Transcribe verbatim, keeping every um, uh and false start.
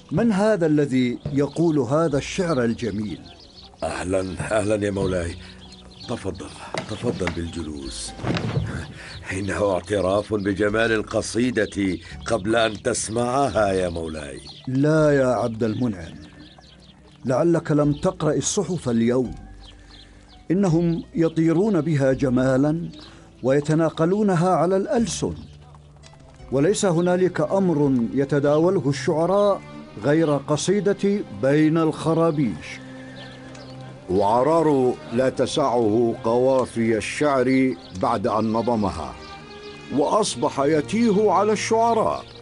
من هذا الذي يقول هذا الشعر الجميل؟ أهلا أهلا يا مولاي. تفضل تفضل بالجلوس. إنه اعتراف بجمال القصيدة قبل أن تسمعها يا مولاي. لا يا عبد المنعم، لعلك لم تقرأ الصحف اليوم. إنهم يطيرون بها جمالا ويتناقلونها على الألسن، وليس هنالك أمر يتداوله الشعراء غير قصيدة بين الخرابيش. وعرار لا تسعه قوافي الشعر بعد أن نظمها، وأصبح يتيه على الشعراء.